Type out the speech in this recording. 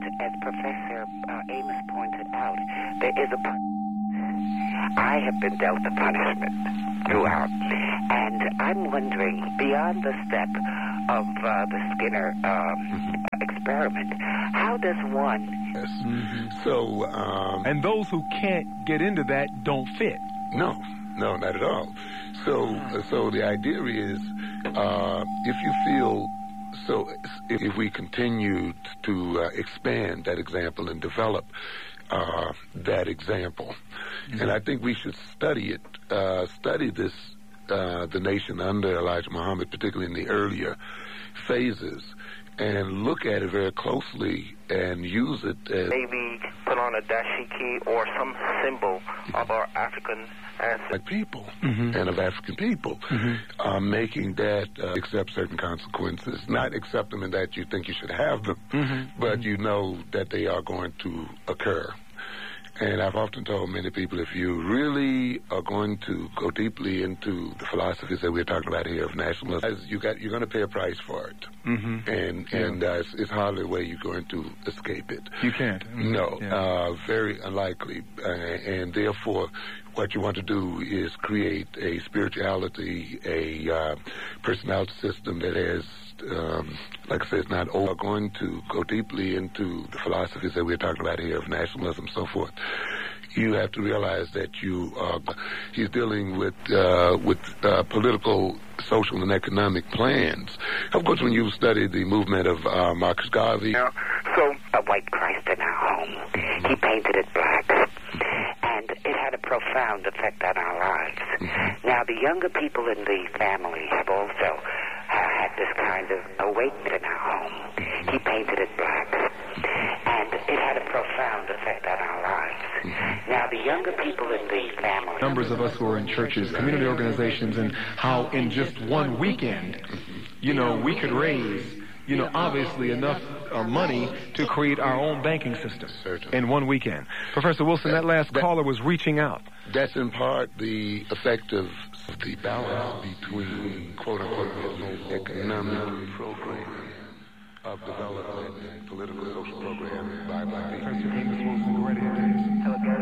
as Professor Amos pointed out, there is I have been dealt a punishment throughout. And I'm wondering, beyond the step of the Skinner experiment, how does one... Yes. So... and those who can't get into that don't fit. No, not at all. So the idea is, if you feel... So if we continue to expand that example and develop that example, and I think we should study it, study this, the nation under Elijah Muhammad, particularly in the earlier phases, and look at it very closely and use it as... Maybe put on a dashiki or some symbol of our African ancestors. People and of African people, making that accept certain consequences, not accept them in that you think you should have them, but you know that they are going to occur. And I've often told many people, if you really are going to go deeply into the philosophies that we're talking about here of nationalism, you're going to pay a price for it. And it's hardly a way you're going to escape it. You can't. No, very unlikely. And therefore, what you want to do is create a spirituality, a personality system that has, like I said, it's not all going to go deeply into the philosophies that we're talking about here of nationalism and so forth. You have to realize that he's dealing with political, social, and economic plans. Of course, when you study the movement of Marcus Garvey... So, a white Christ in our home. He painted it black. And it had a profound effect on our lives. Now, the younger people in the family have also had this kind of awakening in our home. He painted it black. And it had a profound effect on our lives. Now, the younger people in the family... Numbers of us who are in churches, community organizations, and how in just one weekend, we could raise, obviously enough money to create our own banking system in one weekend. Professor Wilson, that last caller was reaching out. That's in part the effect of the balance between, quote-unquote, economic program of development and political social program by people. Professor Amos Wilson, go right ahead, please.